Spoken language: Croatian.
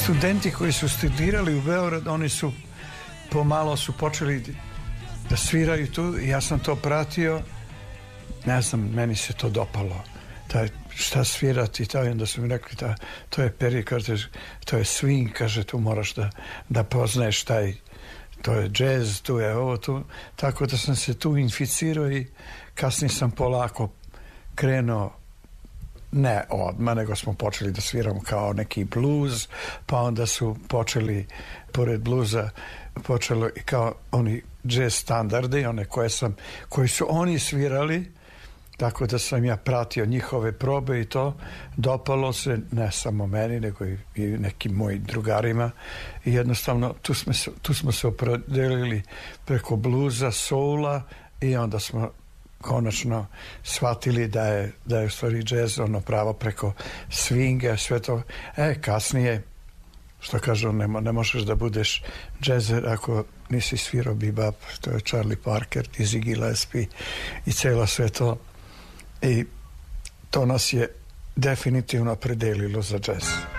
studenti koji su studirali u Beogradu, oni su pomalo su počeli da sviraju tu i ja sam to pratio. Ne znam, meni se to dopalo. Šta svirati, i onda su mi rekli to je peri, kaže, to je swing, kaže, tu moraš da poznaješ to je jazz, tu je ovo, tu. Tako da sam se tu inficirao i kasnije sam polako krenuo, ne odmah, nego smo počeli da sviramo kao neki blues, pa onda su počeli, pored bluza, počelo i kao oni jazz standardi, one koji su oni svirali, tako da sam ja pratio njihove probe i to dopalo se ne samo meni nego i nekim mojim drugarima i jednostavno tu smo se opredelili preko bluza, soula i onda smo konačno shvatili da je u stvari jazz ono pravo preko swinga, sve to. Kasnije, što kažu, ne možeš da budeš jazzer ako nisi svirao bebop, to je Charlie Parker, Dizzy Gillespie i celo sve to. I to nas je definitivno predelilo za jazz.